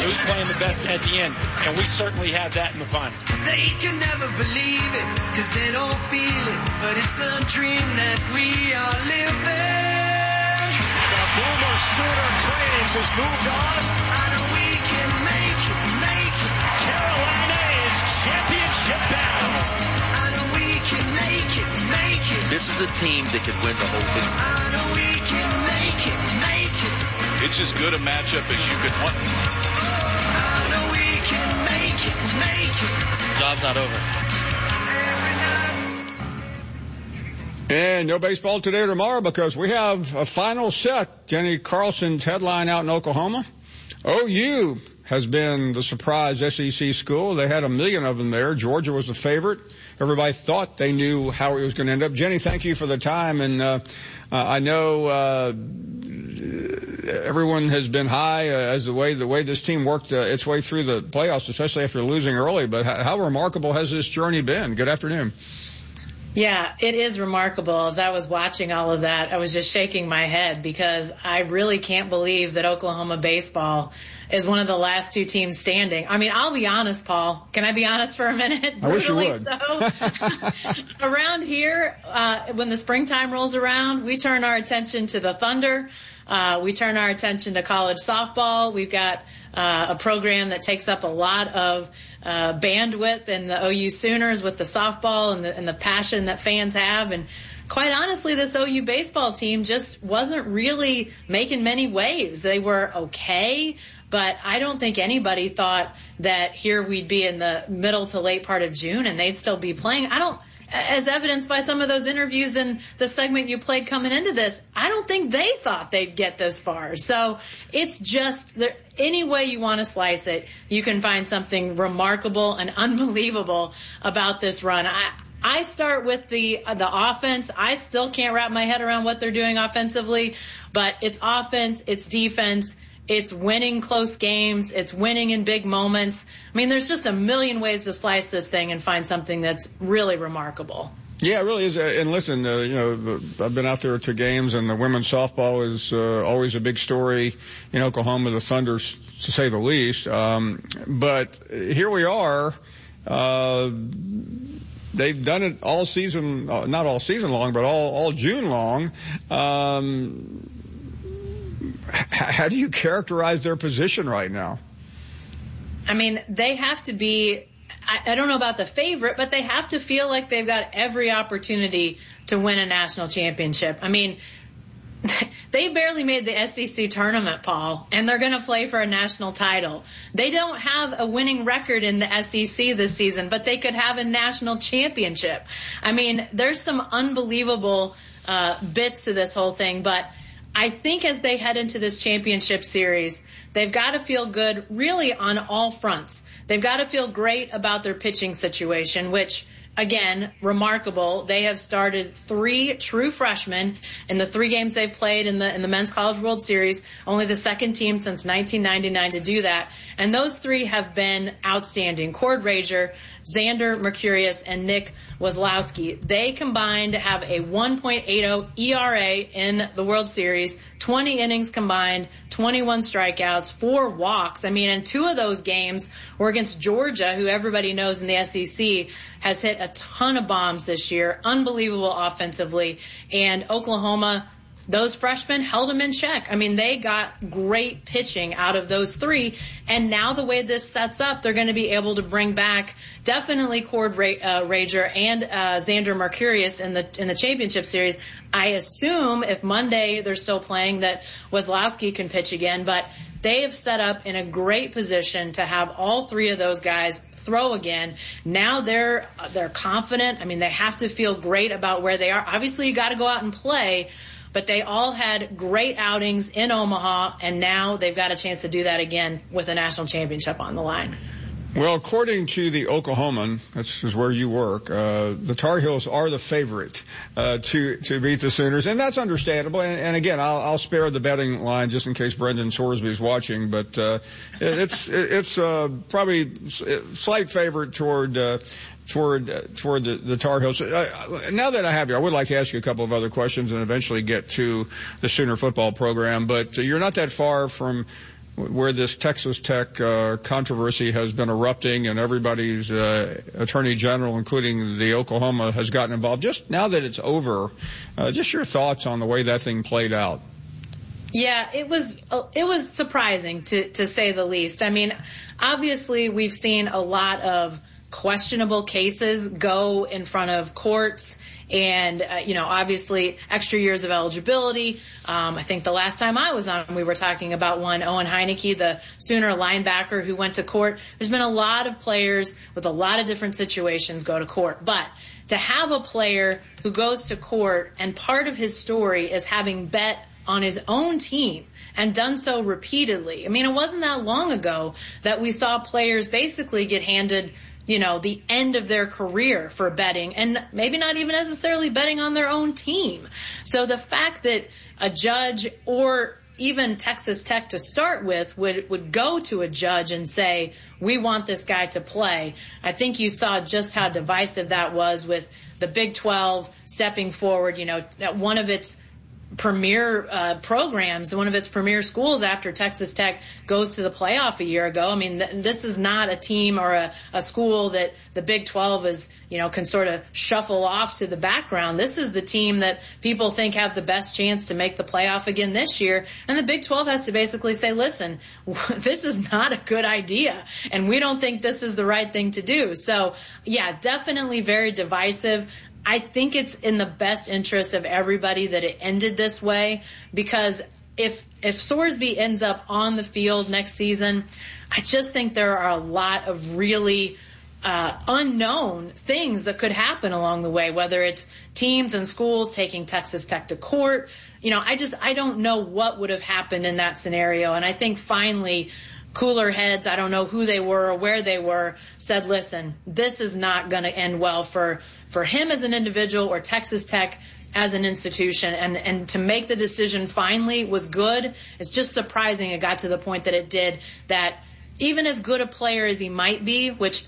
who's playing the best at the end. And we certainly had that in the final. They can never believe it, cause they don't feel it, but it's a dream that we are living. The Boomer Sooner craze has moved on. I know we can make it. Carolina is championship bound. I know we can make it. This is a team that could win the whole thing. I know we can make it. It's as good a matchup as you could want. I know we can make it. Job's not over. And no baseball today or tomorrow because we have a final set. Jenny Carlson's headline out in Oklahoma. OU has been the surprise SEC school. They had 1 million of them there. Georgia was the favorite. Everybody thought they knew how it was going to end up. Jenny, thank you for the time. And I know everyone has been high as the way this team worked its way through the playoffs, especially after losing early. But how remarkable has this journey been? Good afternoon. Yeah, it is remarkable. As I was watching all of that, I was just shaking my head because I really can't believe that Oklahoma baseball is one of the last two teams standing. I mean, I'll be honest, Paul. Can I be honest for a minute? I wish you would. So, around here, when the springtime rolls around, we turn our attention to the Thunder. We turn our attention to college softball. We've got a program that takes up a lot of bandwidth in the OU Sooners with the softball and the passion that fans have. And quite honestly, this OU baseball team just wasn't really making many waves. They were okay, but I don't think anybody thought that here we'd be in the middle to late part of June and they'd still be playing. As evidenced by some of those interviews in the segment you played coming into this, I don't think they thought they'd get this far. So it's just, any way you want to slice it, you can find something remarkable and unbelievable about this run. I start with the offense. I still can't wrap my head around what they're doing offensively, but it's offense, it's defense, it's winning close games, it's winning in big moments. I mean, there's just a million ways to slice this thing and find something that's really remarkable. Yeah, it really is. And listen, I've been out there to games, and the women's softball is always a big story in Oklahoma, the Thunder, to say the least. But here we are. They've done it all season, not all season long, but all June long. How do you characterize their position right now? I mean, they have to be, I don't know about the favorite, but they have to feel like they've got every opportunity to win a national championship. I mean, they barely made the SEC tournament, Paul, and they're going to play for a national title. They don't have a winning record in the SEC this season, but they could have a national championship. I mean, there's some unbelievable bits to this whole thing, but I think as they head into this championship series, they've got to feel good really on all fronts. They've got to feel great about their pitching situation, which, again, remarkable. They have started 3 true freshmen in the 3 games they've played in the Men's College World Series, only the second team since 1999 to do that. And those 3 have been outstanding. Cord Rager, Xander Mercurius, and Nick Wazlowski. They combined to have a 1.80 ERA in the World Series, 20 innings combined, 21 strikeouts, 4 walks. I mean, and 2 of those games were against Georgia, who everybody knows in the SEC has hit a ton of bombs this year, unbelievable offensively. And Oklahoma, those freshmen held them in check. I mean, they got great pitching out of those 3. And now the way this sets up, they're going to be able to bring back definitely Cord Rager and Xander Mercurius in the championship series. I assume if Monday they're still playing that Wazlowski can pitch again, but they have set up in a great position to have all 3 of those guys throw again. Now they're confident. I mean, they have to feel great about where they are. Obviously, you got to go out and play, but they all had great outings in Omaha, and now they've got a chance to do that again with a national championship on the line. Well, according to the Oklahoman, this is where you work, the Tar Heels are the favorite to beat the Sooners, and that's understandable. And again, I'll spare the betting line just in case Brendan Sorsby is watching, but it's probably slight favorite toward the Tar Heels. Now that I have you, I would like to ask you a couple of other questions and eventually get to the Sooner football program, but you're not that far from where this Texas Tech controversy has been erupting, and everybody's attorney general, including the Oklahoma, has gotten involved. Just now that it's over, just your thoughts on the way that thing played out. Yeah, it was surprising to say the least. I mean, obviously we've seen a lot of questionable cases go in front of courts. And, obviously extra years of eligibility. I think the last time I was on, we were talking about one, Owen Heineke, the Sooner linebacker who went to court. There's been a lot of players with a lot of different situations go to court. But to have a player who goes to court and part of his story is having bet on his own team and done so repeatedly. I mean, it wasn't that long ago that we saw players basically get handed the end of their career for betting, and maybe not even necessarily betting on their own team. So the fact that a judge, or even Texas Tech to start with, would go to a judge and say, we want this guy to play, I think you saw just how divisive that was with the Big 12 stepping forward, at one of its premier programs, one of its premier schools after Texas Tech goes to the playoff a year ago. I mean, this is not a team or a school that the Big 12 is, can sort of shuffle off to the background. This is the team that people think have the best chance to make the playoff again this year. And the Big 12 has to basically say, listen, this is not a good idea, and we don't think this is the right thing to do. So, yeah, definitely very divisive. I think it's in the best interest of everybody that it ended this way, because if Sorsby ends up on the field next season, I just think there are a lot of really unknown things that could happen along the way, whether it's teams and schools taking Texas Tech to court. I don't know what would have happened in that scenario. And I think finally cooler heads, I don't know who they were or where they were, said, listen, this is not going to end well for him as an individual or Texas Tech as an institution. And to make the decision finally was good. It's just surprising it got to the point that it did, that even as good a player as he might be, which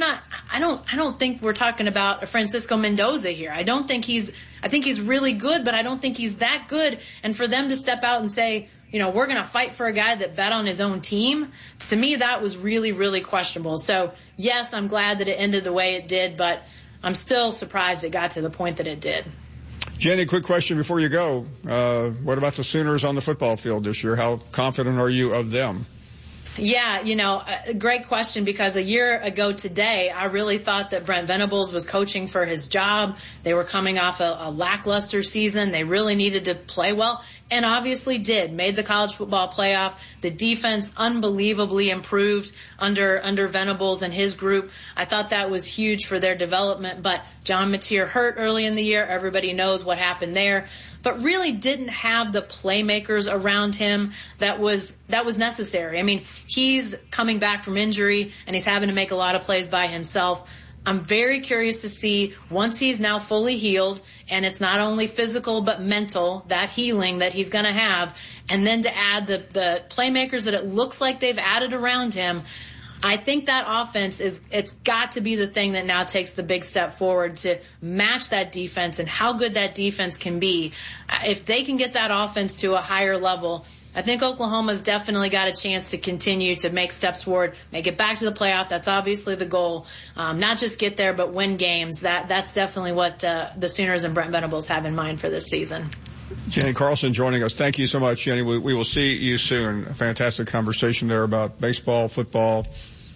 I don't think we're talking about a Francisco Mendoza here. I think he's really good, but I don't think he's that good. And for them to step out and say, we're going to fight for a guy that bet on his own team, to me, that was really, really questionable. So, yes, I'm glad that it ended the way it did, but I'm still surprised it got to the point that it did. Jenny, quick question before you go. What about the Sooners on the football field this year? How confident are you of them? Yeah, a great question, because a year ago today, I really thought that Brent Venables was coaching for his job. They were coming off a lackluster season. They really needed to play well, and obviously did. Made the college football playoff. The defense unbelievably improved under Venables and his group. I thought that was huge for their development, but John Mateer hurt early in the year. Everybody knows what happened there. But really didn't have the playmakers around him that was necessary. I mean, he's coming back from injury, and he's having to make a lot of plays by himself. I'm very curious to see, once he's now fully healed, and it's not only physical but mental, that healing that he's going to have, and then to add the playmakers that it looks like they've added around him. I think that offense it's got to be the thing that now takes the big step forward to match that defense and how good that defense can be. If they can get that offense to a higher level, I think Oklahoma's definitely got a chance to continue to make steps forward, make it back to the playoff. That's obviously the goal. Not just get there, but win games. That's definitely what the Sooners and Brent Venables have in mind for this season. Jenny Carlson joining us. Thank you so much, Jenny. We will see you soon. A fantastic conversation there about baseball, football,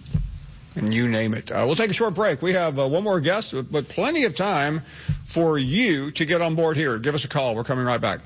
and you name it. We'll take a short break. We have one more guest, but plenty of time for you to get on board here. Give us a call. We're coming right back.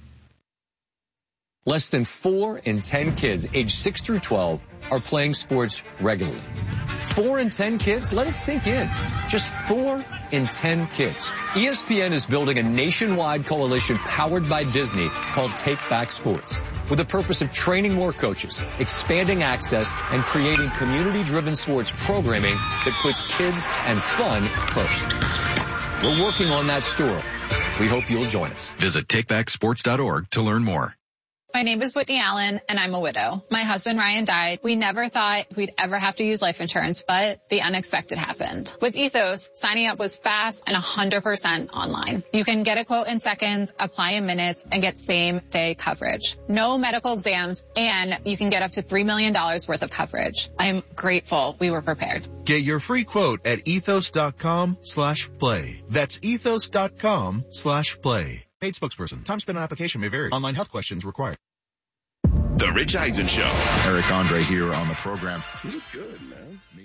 Less than 4 in 10 kids aged 6 through 12 are playing sports regularly. 4 in 10 kids? Let it sink in. Just 4 in 10 kids. ESPN is building a nationwide coalition powered by Disney called Take Back Sports, with the purpose of training more coaches, expanding access, and creating community-driven sports programming that puts kids and fun first. We're working on that story. We hope you'll join us. Visit takebacksports.org to learn more. My name is Whitney Allen, and I'm a widow. My husband, Ryan, died. We never thought we'd ever have to use life insurance, but the unexpected happened. With Ethos, signing up was fast and 100% online. You can get a quote in seconds, apply in minutes, and get same-day coverage. No medical exams, and you can get up to $3 million worth of coverage. I'm grateful we were prepared. Get your free quote at ethos.com/play. That's ethos.com/play. Paid spokesperson. Time spent on application may vary. Online health questions required. The Rich Eisen Show. Eric Andre here on the program. You look good, man.